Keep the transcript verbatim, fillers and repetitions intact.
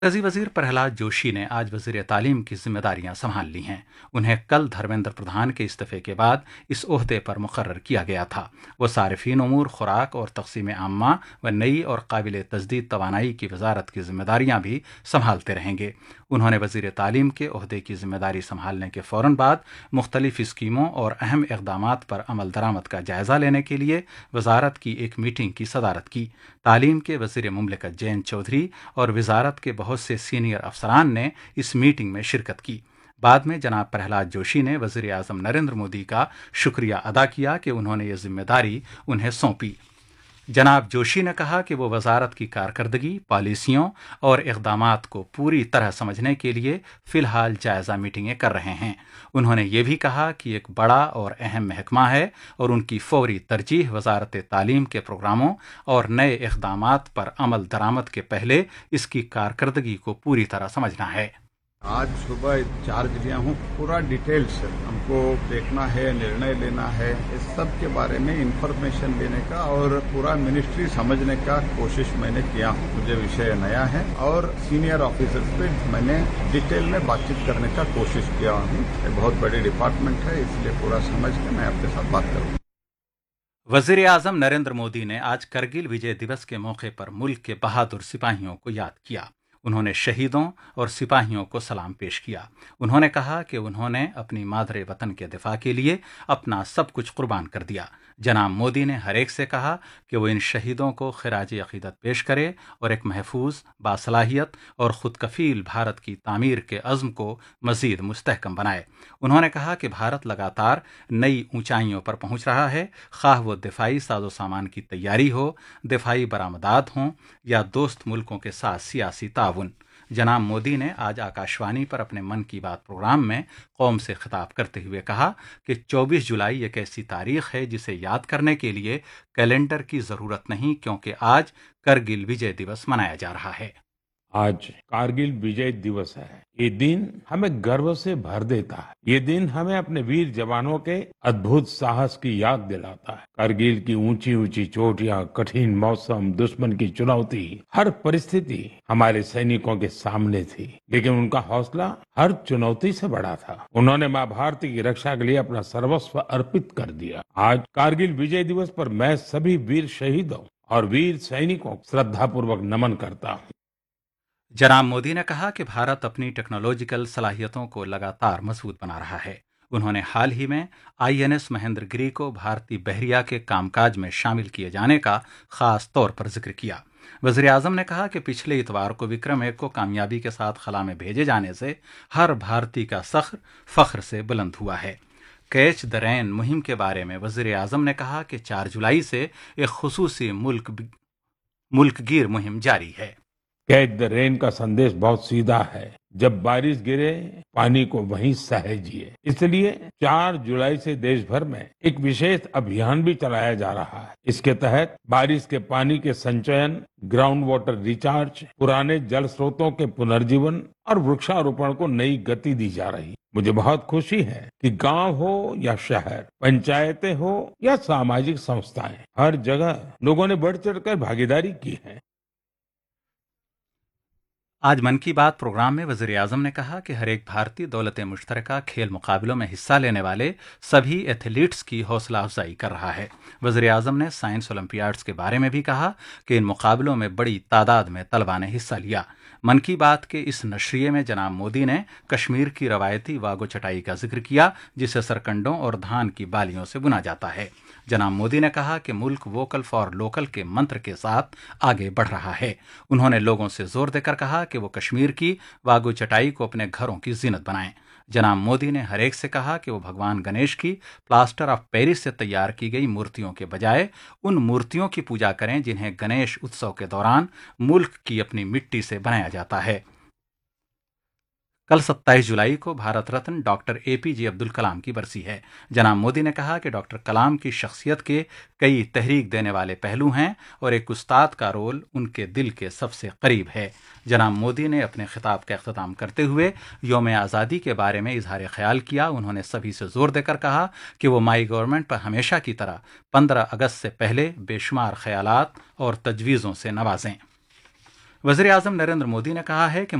مرकजी वजीर प्रहलाद जोशी ने आज वजीर तालीम की जिम्मेदारियां संभाल ली हैं। उन्हें कल धर्मेंद्र प्रधान के इस्तीफे के बाद इस ओहदे पर मुकर्रर किया गया था। वो सारिफीन उमूर, खुराक और तकसीम आम्मा व नई और काबिल तजदीद तवानाई की वजारत की जिम्मेदारियां भी संभालते रहेंगे। उन्होंने वजीर तालीम के ओहदे की जिम्मेदारी संभालने के फौरन बाद मुख्तलिफ स्कीमों और अहम इकदाम पर अमल दरामद का जायजा लेने के लिए वजारत की एक मीटिंग की सदारत की। तालीम के वजीर मुमलिकत जयंत चौधरी और वजारत के बहुत से सीनियर अफसरान ने इस मीटिंग में शिरकत की। बाद में जनाब प्रहलाद जोशी ने वजीर आजम नरेंद्र मोदी का शुक्रिया अदा किया कि उन्होंने ये जिम्मेदारी उन्हें सौंपी। जनाब जोशी ने कहा कि वो वजारत की कारकर्दगी, पॉलिसियों और इकदामात को पूरी तरह समझने के लिए फ़िलहाल जायज़ा मीटिंगें कर रहे हैं। उन्होंने ये भी कहा कि एक बड़ा और अहम महकमा है और उनकी फौरी तरजीह वजारत तालीम के प्रोग्रामों और नए इकदामात पर अमल दरामद के पहले इसकी कारकर्दगी को पूरी तरह समझना है। आज सुबह चार्ज लिया हूँ, पूरा डिटेल से हमको देखना है, निर्णय लेना है, इस सब के बारे में इंफॉर्मेशन लेने का और पूरा मिनिस्ट्री समझने का कोशिश मैंने किया हूँ। मुझे विषय नया है और सीनियर ऑफिसर्स पे मैंने डिटेल में बातचीत करने का कोशिश किया हूँ। ये बहुत बड़ी डिपार्टमेंट है, इसलिए पूरा समझ के मैं आपके साथ बात करूँगा। वजीर आजम नरेंद्र मोदी ने आज करगिल विजय दिवस के मौके पर मुल्क के बहादुर सिपाहियों को याद किया। उन्होंने शहीदों और सिपाहियों को सलाम पेश किया। उन्होंने कहा कि उन्होंने अपनी मादरे वतन के दिफा के लिए अपना सब कुछ कुर्बान कर दिया। जनाब मोदी ने हर एक से कहा कि वो इन शहीदों को खिराज अकीदत पेश करे और एक महफूज, बासलाहियत और खुद कफील भारत की तामीर के अज़्म को मज़ीद मुस्तहकम बनाए। उन्होंने कहा कि भारत लगातार नई ऊंचाइयों पर पहुंच रहा है, खाह वो दिफाई साजो सामान की तैयारी हो, दिफाई बरामदात हों या दोस्त मुल्कों के साथ सियासी ताउन। जनाब मोदी ने आज आकाशवाणी पर अपने मन की बात प्रोग्राम में कौम से खिताब करते हुए कहा कि चौबीस जुलाई एक ऐसी तारीख है जिसे याद करने के लिए कैलेंडर की ज़रूरत नहीं, क्योंकि आज करगिल विजय दिवस मनाया जा रहा है। आज कारगिल विजय दिवस है। ये दिन हमें गर्व से भर देता है। ये दिन हमें अपने वीर जवानों के अद्भुत साहस की याद दिलाता है। कारगिल की ऊंची ऊंची चोटियां, कठिन मौसम, दुश्मन की चुनौती, हर परिस्थिति हमारे सैनिकों के सामने थी, लेकिन उनका हौसला हर चुनौती से बड़ा था। उन्होंने माँ भारती की रक्षा के लिए अपना सर्वस्व अर्पित कर दिया। आज कारगिल विजय दिवस पर मैं सभी वीर शहीदों और वीर सैनिकों को श्रद्धापूर्वक नमन करता हूँ। जनाब मोदी ने कहा कि भारत अपनी टेक्नोलॉजिकल सलाहियतों को लगातार मजबूत बना रहा है। उन्होंने हाल ही में आईएनएस महेंद्रगिरी को भारतीय बहरिया के कामकाज में शामिल किए जाने का खास तौर पर जिक्र किया। वज़ीर आज़म ने कहा कि पिछले इतवार को विक्रम एक को कामयाबी के साथ खला में भेजे जाने से हर भारतीय का सख्र फख्र से बुलंद हुआ है। कैच द रेन मुहिम के बारे में वज़ीर आज़म ने कहा कि चार जुलाई से एक खुसूसी मुल्क मुल्कगीर मुहिम जारी है। कैच द रेन का संदेश बहुत सीधा है। जब बारिश गिरे, पानी को वहीं सहेजिए। इसलिए चार जुलाई से देश भर में एक विशेष अभियान भी चलाया जा रहा है। इसके तहत बारिश के पानी के संचयन, ग्राउंड वाटर रिचार्ज, पुराने जल स्रोतों के पुनर्जीवन और वृक्षारोपण को नई गति दी जा रही। मुझे बहुत खुशी है कि गांव हो या शहर, पंचायतें हो या सामाजिक संस्थाएं, हर जगह लोगों ने बढ़ चढ़कर भागीदारी की है। आज मन की बात प्रोग्राम में वज़ीर आज़म ने कहा कि हर एक भारतीय दौलत मुश्तरका खेल मुकाबलों में हिस्सा लेने वाले सभी एथलीट्स की हौसला अफजाई कर रहा है। वज़ीर आज़म ने साइंस ओलंपियाड्स के बारे में भी कहा कि इन मुकाबलों में बड़ी तादाद में तलबा ने हिस्सा लिया। मन की बात के इस नशरिये में जनाब मोदी ने कश्मीर की रवायती वागो चटाई का जिक्र किया, जिसे सरकंडों और धान की बालियों से बुना जाता है। जनाब मोदी ने कहा कि मुल्क वोकल फॉर लोकल के मंत्र के साथ आगे बढ़ रहा है। उन्होंने लोगों से जोर देकर कहा कि वो कश्मीर की वागो चटाई को अपने घरों की जीनत बनाएं। जनाब मोदी ने हर एक से कहा कि वो भगवान गणेश की प्लास्टर ऑफ पेरिस से तैयार की गई मूर्तियों के बजाय उन मूर्तियों की पूजा करें जिन्हें गणेश उत्सव के दौरान मुल्क की अपनी मिट्टी से बनाया जाता है। कल सत्ताईस जुलाई को भारत रत्न डॉक्टर एपीजे अब्दुल कलाम की बरसी है। जनाब मोदी ने कहा कि डॉक्टर कलाम की शख्सियत के कई तहरीक देने वाले पहलू हैं और एक उस्ताद का रोल उनके दिल के सबसे करीब है। जनाब मोदी ने अपने खिताब का अख्ताम करते हुए यौम आज़ादी के बारे में इजहार ख्याल किया। उन्होंने सभी से जोर देकर कहा कि वो माई गवर्नमेंट पर हमेशा की तरह पंद्रह अगस्त से पहले बेशुमार ख्यालात और तजवीज़ों से नवाजें। वज़ीर आज़म नरेंद्र मोदी ने कहा है कि